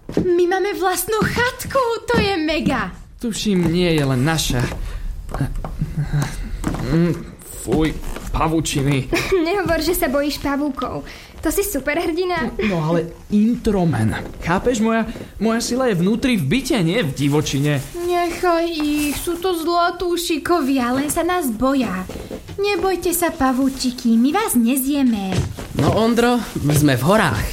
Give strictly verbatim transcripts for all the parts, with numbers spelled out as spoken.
My máme vlastnú chatku, to je mega. Tuším, nie je len naša. Fuj, pavučiny. Nehovor, že sa bojíš pavúkov. To si super hrdina. No ale intromen. Chápeš, moja, moja sila je vnútri v byte, nie v divočine. Nechaj ich, sú to zlatúšikovia, len sa nás boja. Nebojte sa, pavúčiky, my vás nezieme. No Ondro, sme v horách.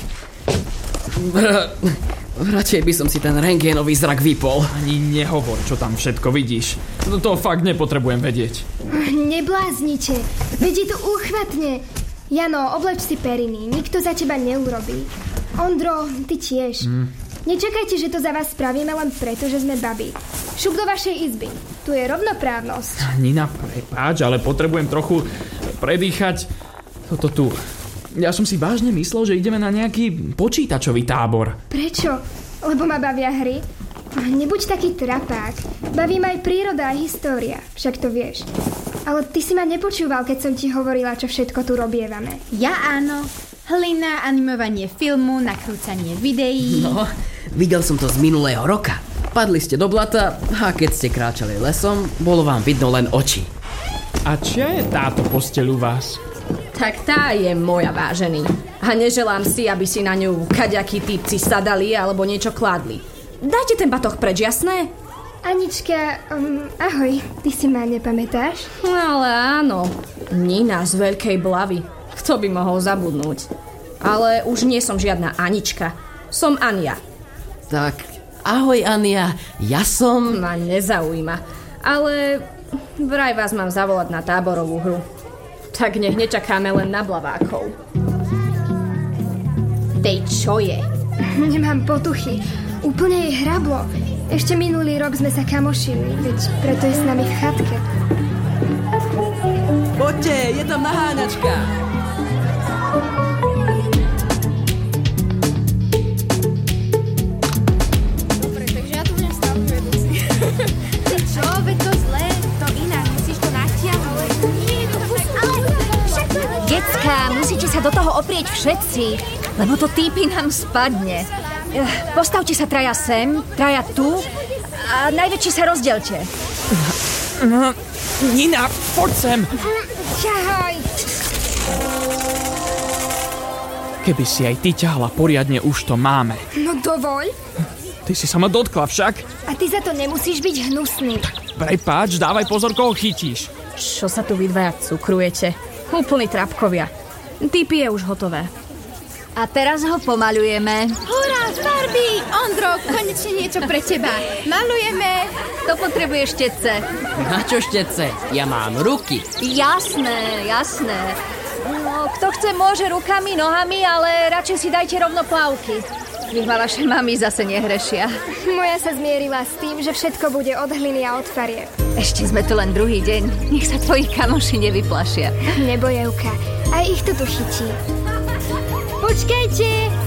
Radšej by som si ten rentgénový zrak vypol. Ani nehovor, čo tam všetko vidíš. No to fakt nepotrebujem vedieť. Nebláznite, veď je to úchvatne. Jano, obleč si periny, nikto za teba neurobí. Ondro, ty tiež. Mm. Nečakajte, že to za vás spravíme len preto, že sme babi. Šup do vašej izby, tu je rovnoprávnosť. Nina, prepáč, ale potrebujem trochu predýchať toto tu. Ja som si vážne myslel, že ideme na nejaký počítačový tábor. Prečo? Lebo ma bavia hry? Nebuď taký trapák. Baví ma aj príroda, aj história. Však to vieš. Ale ty si ma nepočúval, keď som ti hovorila, čo všetko tu robievame. Ja áno. Hlina, animovanie filmu, nakrúcanie videí. No, videl som to z minulého roka. Padli ste do blata a keď ste kráčali lesom, bolo vám vidno len oči. A čia je táto posteľ u vás? Tak tá je moja, vážený. A neželám si, aby si na ňu kaďakí týpci sadali alebo niečo kladli. Dajte ten batoh preč, jasné? Anička, um, ahoj, ty si ma nepamätáš? Ale áno, Nina z Veľkej Blavy. Kto by mohol zabudnúť? Ale už nie som žiadna Anička. Som Ania. Tak, ahoj Ania, ja som... Ma nezaujíma. Ale vraj vás mám zavolať na táborovú hru. Tak nech nečakáme len na blavákov. Tej čo je? Nemám potuchy. Úplne jej hrablo. Ešte minulý rok sme sa kamošili, veď preto je s nami v chatke. Poďte, je tam naháňačka. Dobre, takže ja tu budem stále v vedúci. Ty čo? Veď to zlé. To ináč. Musíš to natiahnuť. Nie, to tak... Decká, musíte sa do toho oprieť všetci, lebo to týpy nám spadne. Postavte sa traja sem, traja tu a najväčší sa rozdielte. Nina, poď sem! Ťahaj! Keby si aj ty ťahala poriadne, už to máme. No dovoľ. Ty si sa ma dotkla však. A ty za to nemusíš byť hnusný. Prepáč, dávaj pozor, koho chytíš. Čo sa tu vy dvaja cukrujete? Úplný trapkovia. Typy je už hotové. A teraz ho pomaľujeme. Hurá, farby! Ondro, konečne niečo pre teba. Malujeme. To potrebuje štetce. Na čo štetce? Ja mám ruky. Jasné, jasné. No, kto chce, môže rukami, nohami, ale radšej si dajte rovno plavky. Nech ma vaše mami zase nehrešia. Moja sa zmierila s tým, že všetko bude od hliny a od farieb. Ešte sme tu len druhý deň. Nech sa tvoji kamoši nevyplašia. Neboj, Evka. Aj ich to tu chytí. Počkajte!